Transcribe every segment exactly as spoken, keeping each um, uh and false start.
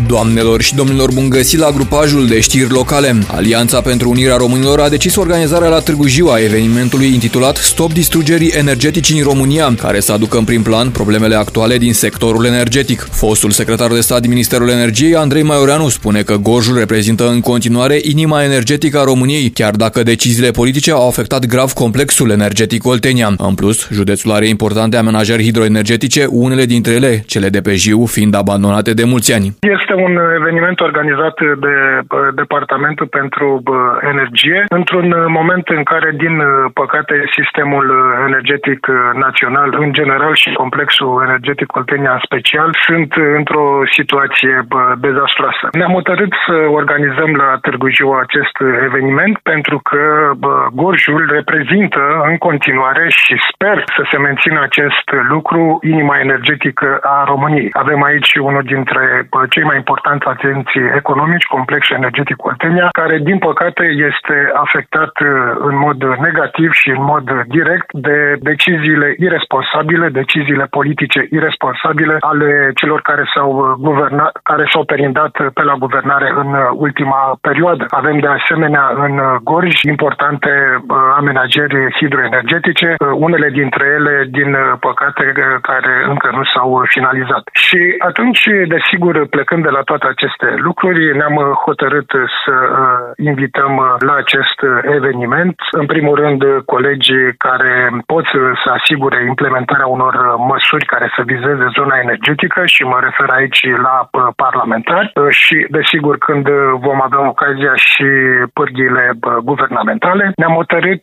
Doamnelor și domnilor, bun găsit la grupajul de știri locale. Alianța pentru Unirea Românilor a decis organizarea la Târgu Jiu a evenimentului intitulat Stop distrugerii energetice în România, care să aducă în prim plan problemele actuale din sectorul energetic. Fostul secretar de stat din Ministerul Energiei, Andrei Maioreanu, spune că Gorjul reprezintă în continuare inima energetică a României, chiar dacă deciziile politice au afectat grav complexul energetic Oltenia. În plus, județul are importante amenajări hidroenergetice, unele dintre ele, cele de pe Jiu, fiind abandonate de mulți ani. Este un eveniment organizat de Departamentul pentru Energie, într-un moment în care, din păcate, sistemul energetic național, în general, și complexul energetic Oltenia în special, sunt într-o situație dezastroasă. Ne-am hotărât să organizăm la Târgu Jiu acest eveniment pentru că Gorjul reprezintă în continuare, și sper să se mențină acest lucru, inima energetică a României. Avem aici unul dintre cei mai importanți agenții economici, complexul energetic Oltenia, care, din păcate, este afectat în mod negativ și în mod direct de deciziile irresponsabile, deciziile politice irresponsabile ale celor care s-au guvernat, care s-au perindat pe la guvernare în ultima perioadă. Avem de asemenea în Gorj importante amenajări hidroenergetice, unele dintre ele, din păcate, care încă nu s-au finalizat. Și atunci, desigur, plecând de la toate aceste lucruri, ne-am hotărât să invităm la acest eveniment, în primul rând, colegii care pot să asigure implementarea unor măsuri care să vizeze zona energetică, și mă refer aici la parlamentari, și, desigur, când vom avea ocazia, și pârghiile guvernamentale. Ne-am hotărât,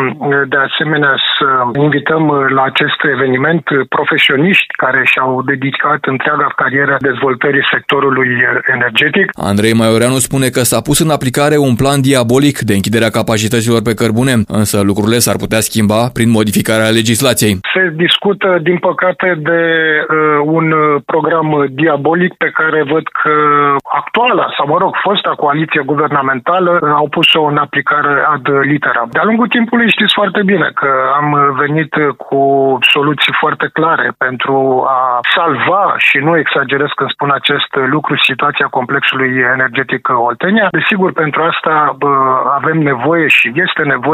de asemenea, să invităm la acest eveniment profesioniști care și-au dedicat întreaga carieră dezvoltării sectorului energetic. Andrei Maioreanu spune că s-a pus în aplicare un plan diabolic de închiderea capacităților pe cărbune, însă lucrurile s-ar putea schimba prin modificarea legislației. Se discută, din păcate, de uh, un program diabolic pe care văd că actuala, sau mă rog, fosta coaliție guvernamentală au pus-o în aplicare ad literam. De-a lungul timpului știți foarte bine că am venit cu soluții foarte clare pentru a salva, și nu exagerez când spun acest lucru, situația complexului energetic Oltenia. Desigur, pentru asta bă, avem nevoie și este nevoie